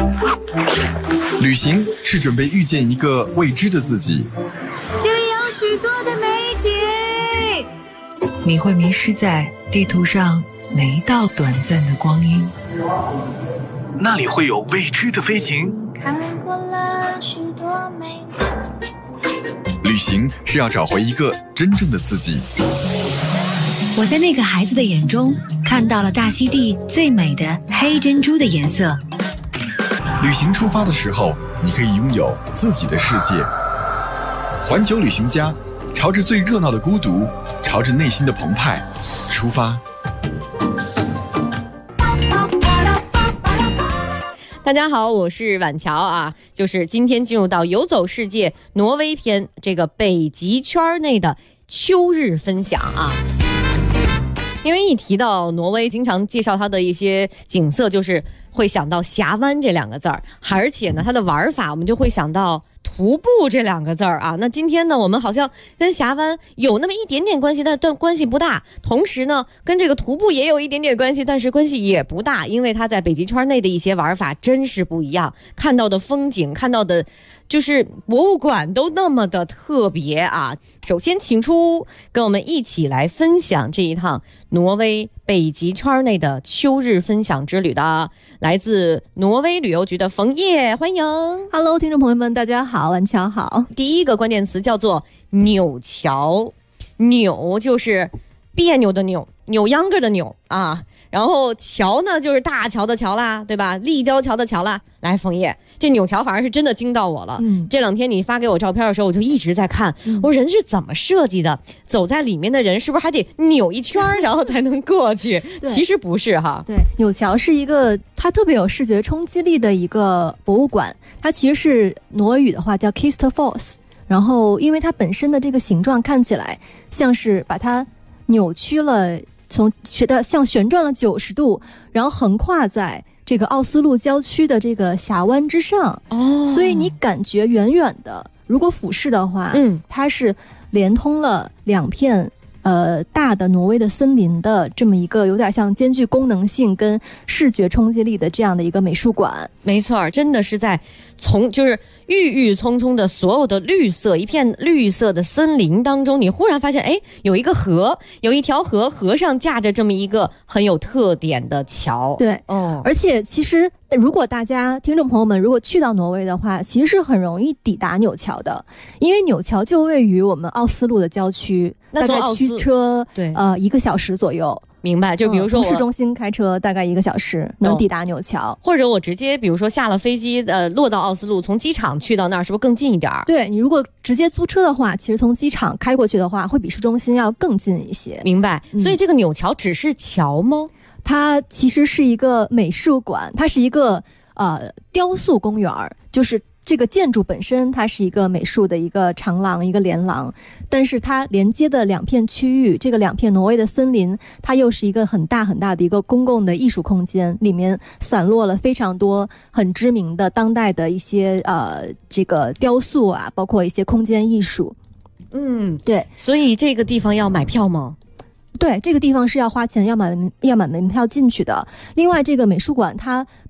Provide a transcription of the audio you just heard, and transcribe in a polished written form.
旅行是准备遇见一个未知的自己， 这里有许多的美景。 你会迷失在地图上哪一道短暂的光阴？ 那里会有未知的飞行。 看过了许多美景。 旅行是要找回一个真正的自己。 我在那个孩子的眼中看到了大溪地最美的黑珍珠的颜色。 旅行出发的时候，你可以拥有自己的世界。环球旅行家，朝着最热闹的孤独，朝着内心的澎湃出发。 大家好，我是婉乔啊，就是今天进入到游走世界挪威篇这个北极圈内的秋日分享啊。因为一提到挪威，经常介绍它的一些景色，就是会想到峡湾这两个字儿，而且呢，它的玩法我们就会想到徒步这两个字儿啊。那今天呢，我们好像跟峡湾有那么一点点关系，但关系不大。同时呢，跟这个徒步也有一点点关系，但是关系也不大，因为它在北极圈内的一些玩法真是不一样，看到的风景，看到的就是博物馆都那么的特别啊。首先请出跟我们一起来分享这一趟挪威北极圈内的秋日分享之旅的，来自挪威旅游局的冯烨，欢迎。 Hello， 听众朋友们大家好，晚上好。 第一个关键词叫做扭桥，扭就是别扭的扭，扭秧歌的扭啊，然后桥呢就是大桥的桥啦，对吧？立交桥的桥啦。来，冯烨，这扭桥反而是真的惊到我了。这两天你发给我照片的时候，我就一直在看，我说人是怎么设计的？走在里面的人是不是还得扭一圈然后才能过去？其实不是哈。 对，扭桥是一个它特别有视觉冲击力的一个博物馆，它其实是挪威语的话叫 Kistefos， 然后因为它本身的这个形状看起来像是把它扭曲了，像旋转了90度，然后横跨在这个奥斯陆郊区的这个峡湾之上，所以你感觉远远的，如果俯视的话，它是连通了两片大的挪威的森林的这么一个有点像兼具功能性跟视觉冲击力的这样的一个美术馆。 没错，真的是在就是郁郁葱葱的所有的绿色，一片绿色的森林当中，你忽然发现，哎，有一个河，有一条河，河上架着这么一个很有特点的桥。 对，而且其实如果大家听众朋友们如果去到挪威的话，其实是很容易抵达纽桥的，因为纽桥就位于我们奥斯陆的郊区，大概驱车1个小时左右。 明白，就比如说从市中心开车大概1个小时能抵达纽桥， 或者我直接比如说下了飞机落到奥斯陆，从机场去到那儿是不是更近一点？ 对，你如果直接租车的话，其实从机场开过去的话会比市中心要更近一些。 明白。所以这个纽桥只是桥吗？ 它其实是一个美术馆，它是一个雕塑公园，就是这个建筑本身它是一个美术的一个长廊，一个连廊，但是它连接的两片区域，这个两片挪威的森林，它又是一个很大很大的一个公共的艺术空间，里面散落了非常多很知名的当代的一些这个雕塑啊，包括一些空间艺术。对。 所以这个地方要买票吗？ 对，这个地方是要花钱要买门票进去的。另外这个美术馆它